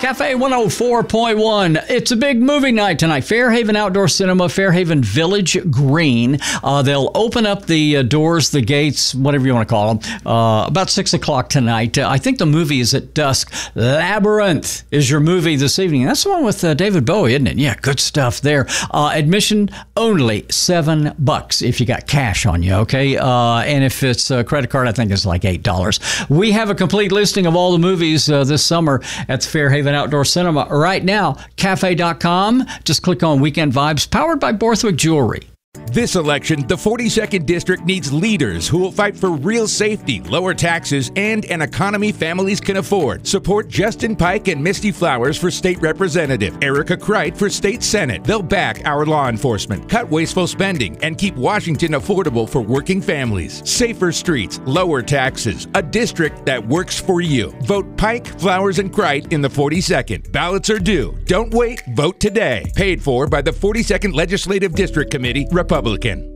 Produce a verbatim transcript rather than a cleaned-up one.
Cafe one oh four point one. It's a big movie night tonight. Fairhaven Outdoor Cinema, Fairhaven Village Green. Uh, they'll open up the uh, doors, the gates, whatever you want to call them, uh, about six o'clock tonight. Uh, I think the movie is at dusk. Labyrinth is your movie this evening. That's the one with uh, David Bowie, isn't it? Yeah, good stuff there. Uh, admission only seven bucks if you got cash on you, okay? Uh, and if it's a credit card, I think it's like eight dollars. We have a complete listing of all the movies uh, this summer at the Fairhaven Outdoor Cinema right now. Cafe dot com. Just click on Weekend Vibes, powered by Borthwick Jewelry. This election, the forty-second District needs leaders who will fight for real safety, lower taxes, and an economy families can afford. Support Justin Pike and Misty Flowers for State Representative, Erica Kreit for State Senate. They'll back our law enforcement, cut wasteful spending, and keep Washington affordable for working families. Safer streets, lower taxes, a district that works for you. Vote Pike, Flowers, and Kreit in the forty-second. Ballots are due. Don't wait. Vote today. Paid for by the forty-second Legislative District Committee, Republican.